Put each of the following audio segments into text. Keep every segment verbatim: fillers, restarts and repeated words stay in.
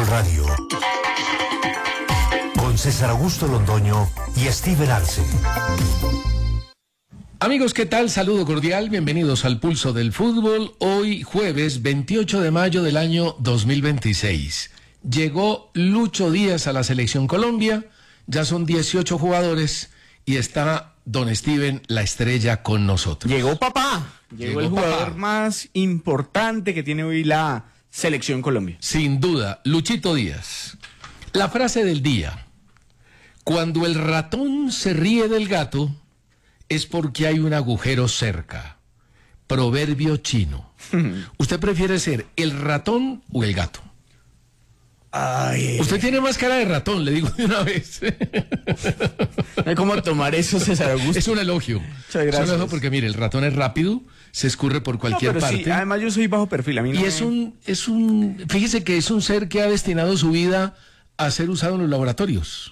Radio. Con César Augusto Londoño y Steven Arce. Amigos, ¿qué tal? Saludo cordial, bienvenidos al Pulso del Fútbol. Hoy jueves veintiocho de mayo del año dos mil veintiséis. Llegó Lucho Díaz a la Selección Colombia, ya son dieciocho jugadores y está don Steven, la estrella, con nosotros. Llegó papá, llegó, llegó el jugador papá. más importante que tiene hoy la Selección Colombia. Sin duda, Luchito Díaz. La frase del día: cuando el ratón se ríe del gato, es porque hay un agujero cerca. Proverbio chino. ¿Usted prefiere ser el ratón o el gato? Ay, Usted tiene más cara de ratón, le digo de una vez. No hay cómo tomar eso, César Augusto. Es un elogio. Muchas gracias. Es un elogio porque, mire, el ratón es rápido, se escurre por cualquier no, pero parte. Sí, además yo soy bajo perfil. A mí no y me... es un, es un, fíjese que es un ser que ha destinado su vida a ser usado en los laboratorios.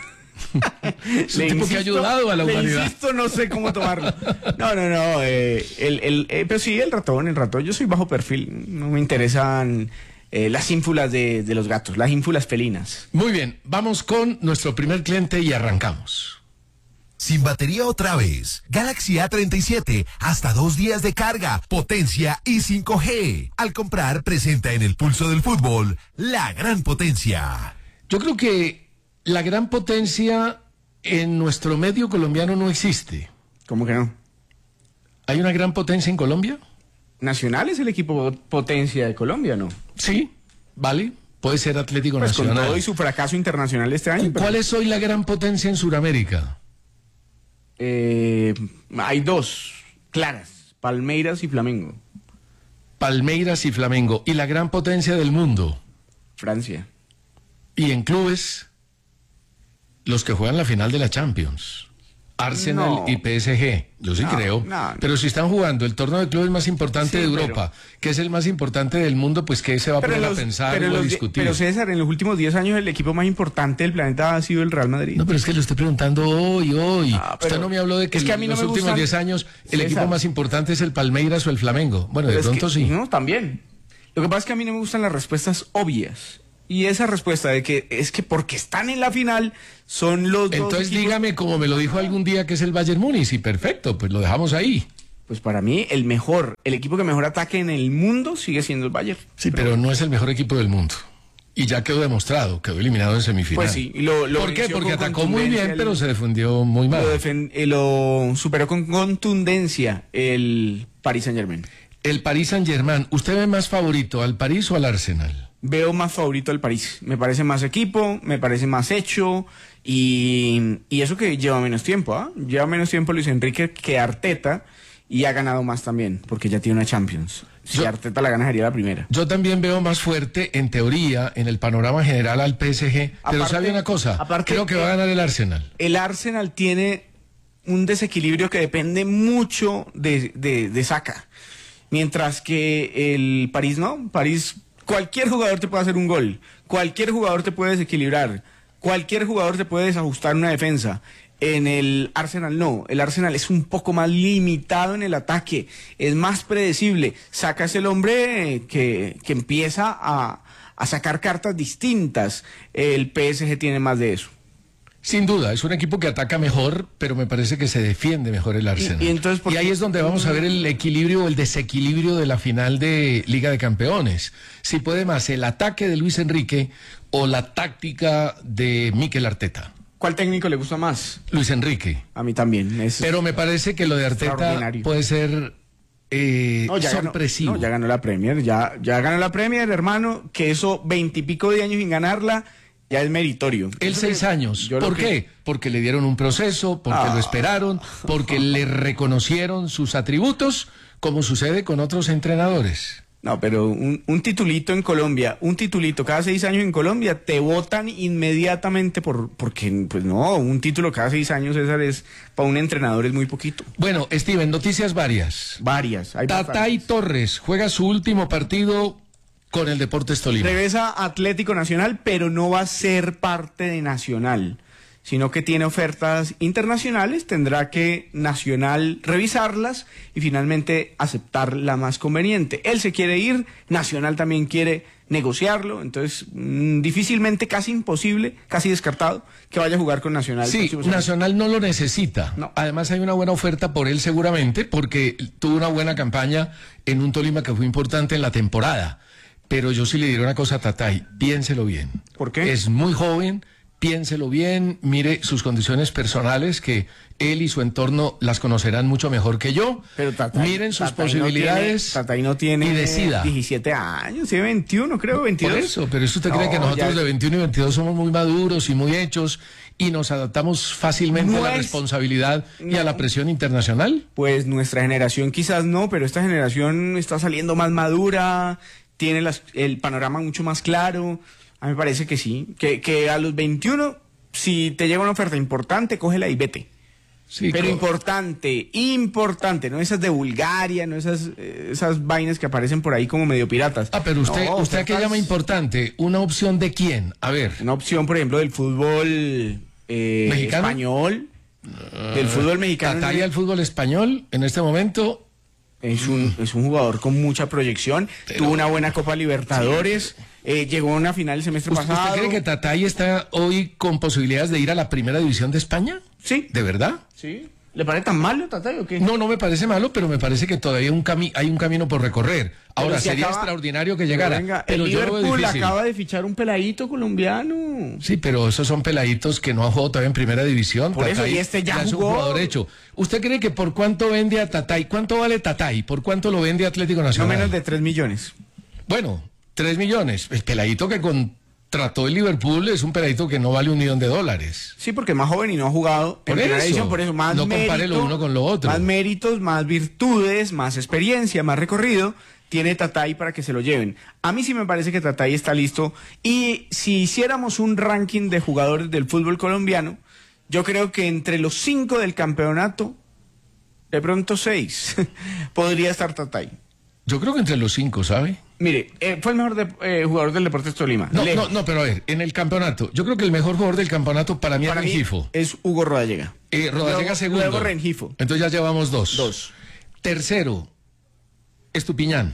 Es un le tipo insisto, que ha ayudado a la humanidad. Le insisto, no sé cómo tomarlo. No, no, no. Eh, el, el, eh, pero sí, el ratón, el ratón. Yo soy bajo perfil. No me interesan eh, las ínfulas de, de los gatos, las ínfulas felinas. Muy bien, vamos con nuestro primer cliente y arrancamos. Sin batería otra vez. Galaxy A treinta y siete, hasta dos días de carga, potencia y cinco G. Al comprar, presenta en el Pulso del Fútbol la gran potencia. Yo creo que la gran potencia en nuestro medio colombiano no existe. ¿Cómo que no? ¿Hay una gran potencia en Colombia? Nacional es el equipo potencia de Colombia, ¿no? Sí, vale. Puede ser Atlético pues Nacional. Con todo y su fracaso internacional este año. ¿Cuál pero... es hoy la gran potencia en Sudamérica? Eh, hay dos claras, Palmeiras y Flamengo. Palmeiras y Flamengo. ¿Y la gran potencia del mundo? Francia. ¿Y en clubes? Los que juegan la final de la Champions. Arsenal no. y P S G. Yo sí no, creo. No, pero si están jugando el torneo de clubes más importante sí, de Europa, pero... que es el más importante del mundo, pues ¿qué se va a poner los, a pensar pero o los, a discutir? Pero César, en los últimos diez años el equipo más importante del planeta ha sido el Real Madrid. No, pero es que lo estoy preguntando hoy, hoy. Ah, Usted no me habló de que, es que a mí en no los me últimos gustan... diez años el César. equipo más importante es el Palmeiras o el Flamengo. Bueno, pero de pronto que, sí. No, también. Lo que pasa es que a mí no me gustan las respuestas obvias. Y esa respuesta de que es que porque están en la final son los Entonces dos equipos... dígame, como me lo dijo algún día, que es el Bayern Múnich, y perfecto, pues lo dejamos ahí. Pues para mí el mejor, el equipo que mejor ataque en el mundo sigue siendo el Bayern. Sí, pero, pero no es el mejor equipo del mundo. Y ya quedó demostrado, quedó eliminado en semifinal. Pues sí. Y lo, lo ¿Por qué? Porque atacó muy bien, el, pero se defendió muy mal. Lo, defen, eh, lo superó con contundencia el Paris Saint-Germain. El Paris Saint-Germain. ¿Usted ve más favorito al París o al Arsenal? Veo más favorito al París. Me parece más equipo, me parece más hecho y, y eso que lleva menos tiempo, ¿ah? ¿eh? Lleva menos tiempo Luis Enrique que Arteta y ha ganado más también, porque ya tiene una Champions. Si yo, Arteta la gana sería la primera. Yo también veo más fuerte, en teoría, en el panorama general al P S G. Pero aparte, ¿sabe una cosa? Aparte, creo que va a ganar el Arsenal. El Arsenal tiene un desequilibrio que depende mucho de, de, de Saka. Mientras que el París no, París... Cualquier jugador te puede hacer un gol, cualquier jugador te puede desequilibrar, cualquier jugador te puede desajustar una defensa. En el Arsenal no, el Arsenal es un poco más limitado en el ataque, es más predecible. Saka es el hombre que, que empieza a, a sacar cartas distintas, el P S G tiene más de eso. Sin duda, es un equipo que ataca mejor, pero me parece que se defiende mejor el Arsenal. Y, y, entonces, y ahí es donde vamos a ver el equilibrio o el desequilibrio de la final de Liga de Campeones. Si puede más el ataque de Luis Enrique o la táctica de Mikel Arteta. ¿Cuál técnico le gusta más? Luis Enrique. A mí también. Es pero me parece que lo de Arteta puede ser eh, no, ya sorpresivo. Ganó, no, ya ganó la Premier, ya, ya ganó la Premier, hermano, que eso veintipico de años sin ganarla... Ya es meritorio. Él seis años. ¿Por que... qué? Porque le dieron un proceso, porque ah. lo esperaron, porque le reconocieron sus atributos, como sucede con otros entrenadores. No, pero un, un titulito en Colombia, un titulito cada seis años en Colombia, te votan inmediatamente por porque, pues no, un título cada seis años, César, es para un entrenador es muy poquito. Bueno, Steven, noticias varias. Varias. Hay Tatay Torres juega su último partido con el Deportes Tolima. Regresa Atlético Nacional, pero no va a ser parte de Nacional. sino que tiene ofertas internacionales, tendrá que Nacional revisarlas y finalmente aceptar la más conveniente. Él se quiere ir, Nacional también quiere negociarlo, entonces mmm, difícilmente, casi imposible, casi descartado que vaya a jugar con Nacional. Sí, Nacional no lo necesita. No. Además hay una buena oferta por él seguramente, porque tuvo una buena campaña en un Tolima que fue importante en la temporada. Pero yo sí le diré una cosa a Tatay, piénselo bien. ¿Por qué? Es muy joven, piénselo bien, mire sus condiciones personales, que él y su entorno las conocerán mucho mejor que yo. Pero Tatay, miren sus Tatay posibilidades no tiene, Tatay no tiene y decida. diecisiete años, tiene veintiuno, creo, veintidós. Por eso, pero eso usted no, cree que nosotros ya... de veintiuno y veintidós somos muy maduros y muy hechos y nos adaptamos fácilmente no a la es... responsabilidad no. y a la presión internacional. Pues nuestra generación quizás no, pero esta generación está saliendo más madura, tiene las, el panorama mucho más claro. A mí me parece que sí, que, que a los veintiuno, si te llega una oferta importante, cógela y vete. Sí, pero co- importante, importante, no esas de Bulgaria, no esas, esas vainas que aparecen por ahí como medio piratas. Ah, pero usted, no, ¿usted a qué llama importante? ¿Una opción de quién? A ver. Una opción, por ejemplo, del fútbol eh, ¿mexicano? Español, uh, del fútbol mexicano. ¿Tatay al fútbol español en este momento? Es un, es un jugador con mucha proyección, pero, tuvo una buena Copa Libertadores, sí. eh, llegó a una final el semestre ¿Usted, pasado. ¿Usted cree que Tatay está hoy con posibilidades de ir a la primera división de España? Sí. ¿De verdad? Sí. ¿Le parece tan malo, Tatay, o qué? No, no me parece malo, pero me parece que todavía un cami- hay un camino por recorrer. Ahora, si sería acaba... extraordinario que llegara. Pero, venga, pero el yo Liverpool lo veo difícil. Acaba de fichar un peladito colombiano. Sí, pero esos son peladitos que no han jugado todavía en primera división. Por Tatay eso, y este ya, ya jugó. Es un jugador hecho. ¿Usted cree que por cuánto vende a Tatay? ¿Cuánto vale Tatay? ¿Por cuánto lo vende Atlético Nacional? No menos de tres millones. Bueno, tres millones. El peladito que contrató el Liverpool es un peladito que no vale un millón de dólares. Sí, porque es más joven y no ha jugado por en primera eso, división, por eso más no mérito, compare lo uno con lo otro. Más méritos, más virtudes, más experiencia, más recorrido tiene Tatay para que se lo lleven. A mí sí me parece que Tatay está listo, y si hiciéramos un ranking de jugadores del fútbol colombiano, yo creo que entre los cinco del campeonato, de pronto seis, podría estar Tatay. Yo creo que entre los cinco, ¿sabe? Mire, eh, fue el mejor de, eh, jugador del Deportes Tolima. No, no, no, pero a ver, en el campeonato, yo creo que el mejor jugador del campeonato para mí para es Rengifo. Es Hugo Rodallega. Eh, Rodallega luego, segundo. Luego Rengifo. Entonces ya llevamos dos. Dos. Tercero, Estupiñán,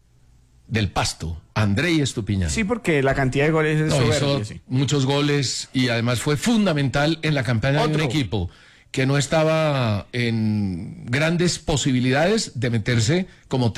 del Pasto, Andrei Estupiñán. Sí, porque la cantidad de goles es no, soberbia, hizo sí. muchos goles y además fue fundamental en la campaña ¿Otro? de un equipo que no estaba en grandes posibilidades de meterse como